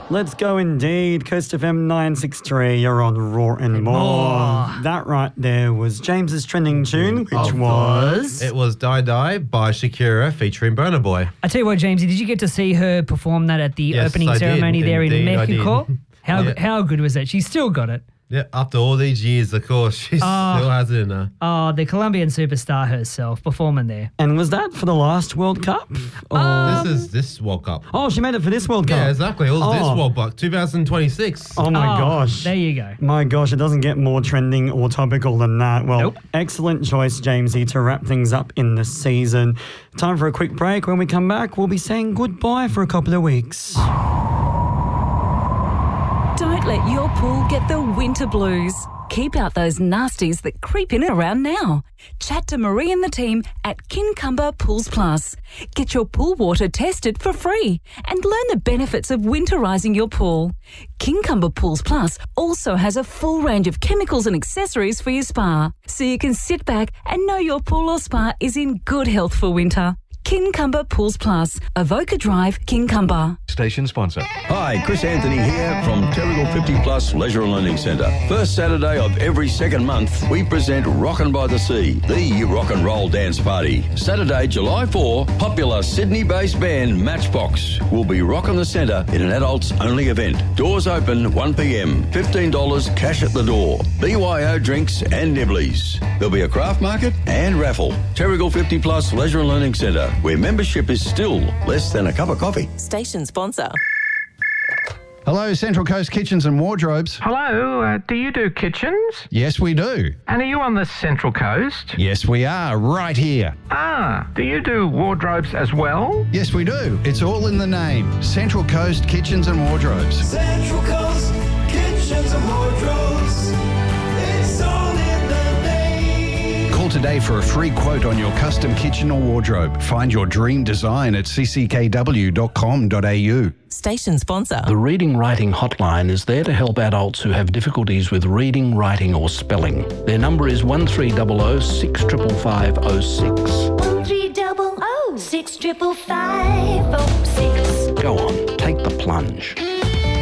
Let's go indeed. Coast FM 963, you're on Raw and More. That right there was James's trending tune, which was... It was Die Die by Shakira featuring Burna Boy. I tell you what, Jamesy, did you get to see her perform that at the Yes, opening I ceremony did. there in Indeed, I Mexico? did. How good was that? She's still got it. Yeah, after all these years, of course, she still has it in her. Oh, the Colombian superstar herself performing there. And was that for the last World Cup? This is this World Cup. Oh, she made it for this World Cup. Yeah, exactly. It was this World Cup, 2026. Oh, my gosh. There you go. My gosh, it doesn't get more trending or topical than that. Well, excellent choice, Jamesy, to wrap things up in the season. Time for a quick break. When we come back, we'll be saying goodbye for a couple of weeks. Don't let your pool get the winter blues. Keep out those nasties that creep in around now. Chat to Marie and the team at Kincumber Pools Plus. Get your pool water tested for free and learn the benefits of winterising your pool. Kincumber Pools Plus also has a full range of chemicals and accessories for your spa, so you can sit back and know your pool or spa is in good health for winter. Kincumber Pools Plus, Avoca Drive, Kincumber. Station sponsor. Hi, Chris Anthony here from Terrigal 50 Plus Leisure and Learning Centre. First Saturday of every second month, we present Rockin' by the Sea, the rock and roll dance party. Saturday, July 4, popular Sydney-based band Matchbox will be rocking the centre in an adults-only event. Doors open 1 p.m, $15 cash at the door, BYO drinks and nibblies. There'll be a craft market and raffle. Terrigal 50 Plus Leisure and Learning Centre, where membership is still less than a cup of coffee. Station sponsor. Hello, Central Coast Kitchens and Wardrobes. Hello, do you do kitchens? Yes, we do. And are you on the Central Coast? Yes, we are, right here. Do you do wardrobes as well? Yes, we do. It's all in the name. Central Coast Kitchens and Wardrobes. Central Coast Kitchens and Wardrobes. It's all in the name. Call today for a free quote on your custom kitchen or wardrobe. Find your dream design at cckw.com.au. Station sponsor. The Reading Writing Hotline is there to help adults who have difficulties with reading, writing or spelling. Their number is 1300 65506. 1300 65506. Go on, take the plunge.